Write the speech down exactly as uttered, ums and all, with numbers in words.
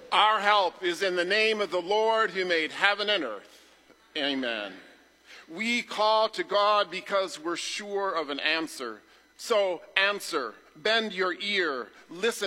Our help is in the name of the Lord who made heaven and earth. Amen. We call to God because we're sure of an answer. So answer, bend your ear, listen.